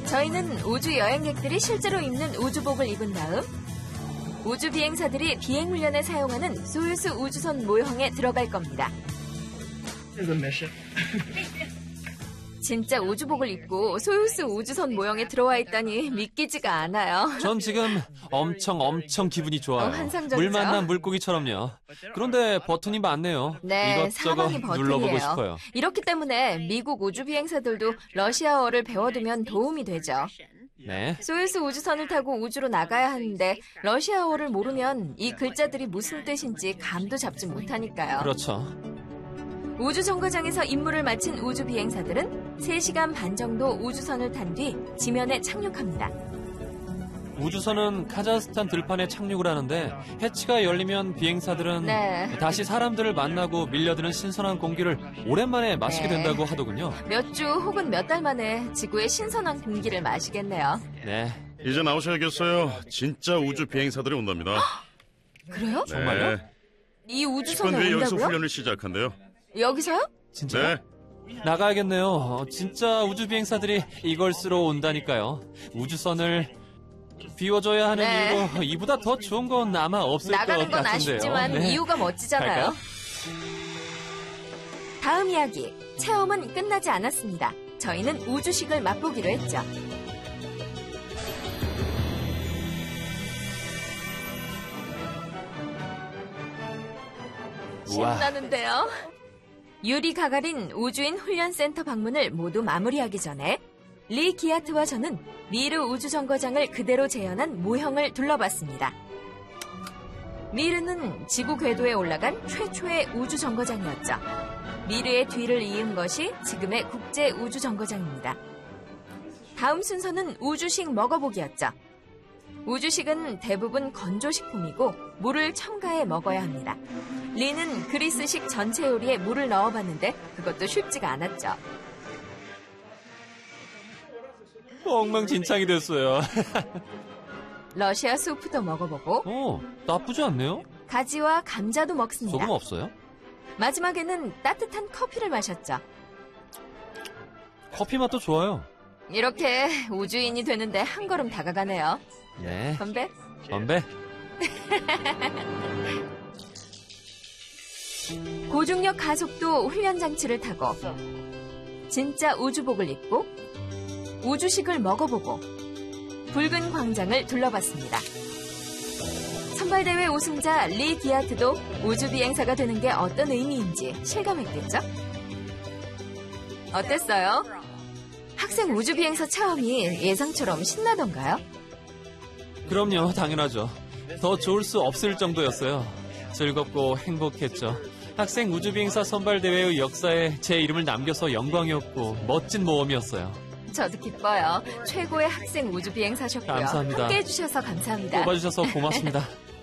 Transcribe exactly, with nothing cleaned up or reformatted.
저희는 우주 여행객들이 실제로 입는 우주복을 입은 다음 우주 비행사들이 비행 훈련에 사용하는 소유스 우주선 모형에 들어갈 겁니다. 진짜 우주복을 입고 소유스 우주선 모형에 들어와 있다니 믿기지가 않아요. 전 지금 엄청 엄청 기분이 좋아요. 어, 환상적이죠? 물 만난 물고기처럼요. 그런데 버튼이 많네요. 네, 이것저것 사방이 눌러보고 버튼이에요. 싶어요. 이렇기 때문에 미국 우주 비행사들도 러시아어를 배워두면 도움이 되죠. 네. 소유스 우주선을 타고 우주로 나가야 하는데 러시아어를 모르면 이 글자들이 무슨 뜻인지 감도 잡지 못하니까요. 그렇죠. 우주 정거장에서 임무를 마친 우주 비행사들은 세 시간 반 정도 우주선을 탄 뒤 지면에 착륙합니다. 우주선은 카자흐스탄 들판에 착륙을 하는데 해치가 열리면 비행사들은 네. 다시 사람들을 만나고 밀려드는 신선한 공기를 오랜만에 마시게 네. 된다고 하더군요. 몇 주 혹은 몇 달 만에 지구의 신선한 공기를 마시겠네요. 네. 이제 나오셔야겠어요. 진짜 우주 비행사들이 온답니다. 그래요? 정말요? 네. 이 십 분 우주선을 뒤에 여기서 온다고요? 훈련을 시작한대요. 여기서요? 진짜요? 네. 나가야겠네요. 어, 진짜 우주 비행사들이 이걸 쓰러 온다니까요. 우주선을 비워줘야 하는 네. 이유고 이보다 더 좋은 건 아마 없을 것 나가는 건 같은데요. 아쉽지만 네. 이유가 멋지잖아요. 갈까요? 다음 이야기, 체험은 끝나지 않았습니다. 저희는 우주식을 맛보기로 했죠. 우와. 신나는데요. 유리 가가린 우주인 훈련센터 방문을 모두 마무리하기 전에 리 기아트와 저는 미르 우주정거장을 그대로 재현한 모형을 둘러봤습니다. 미르는 지구 궤도에 올라간 최초의 우주정거장이었죠. 미르의 뒤를 이은 것이 지금의 국제 우주정거장입니다. 다음 순서는 우주식 먹어보기였죠. 우주식은 대부분 건조식품이고 물을 첨가해 먹어야 합니다. 리는 그리스식 전체 요리에 물을 넣어봤는데 그것도 쉽지가 않았죠. 엉망진창이 됐어요. 러시아 수프도 먹어보고 어, 나쁘지 않네요. 가지와 감자도 먹습니다. 소금 없어요? 마지막에는 따뜻한 커피를 마셨죠. 커피 맛도 좋아요. 이렇게 우주인이 되는데 한 걸음 다가가네요. 네. 건배? 건배. 고중력 가속도 훈련 장치를 타고 진짜 우주복을 입고 우주식을 먹어보고 붉은 광장을 둘러봤습니다. 선발대회 우승자 리 기아트도 우주 비행사가 되는 게 어떤 의미인지 실감했겠죠? 어땠어요? 학생 우주 비행사 체험이 예상처럼 신나던가요? 그럼요, 당연하죠. 더 좋을 수 없을 정도였어요. 즐겁고 행복했죠. 학생 우주비행사 선발대회의 역사에 제 이름을 남겨서 영광이었고 멋진 모험이었어요. 저도 기뻐요. 최고의 학생 우주 비행사셨고요. 감사합니다. 함께해 주셔서 감사합니다. 뽑아주셔서 고맙습니다.